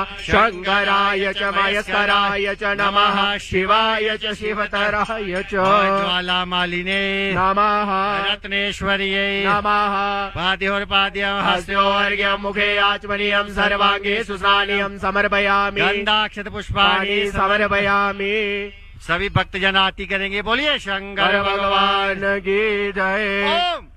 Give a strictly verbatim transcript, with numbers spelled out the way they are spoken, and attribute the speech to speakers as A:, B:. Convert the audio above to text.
A: शंकराय च मयस्कराय च नमः शिवाय च शिवतराय च
B: ज्वालामालिने
A: नमः
B: रत्नेश्वर्यै
A: नमः
B: पाद्योर्पाद्यं
A: हस्योर्घ्यं मुखे आचमनीयं सर्वांगे सुस्नानीयं समर्पयामि
B: गंधाक्षत पुष्पाणि
A: समर्पयामि।
B: सभी भक्तजन आरती करेंगे। बोलिए शंकर
A: भगवान की जय।
B: ओम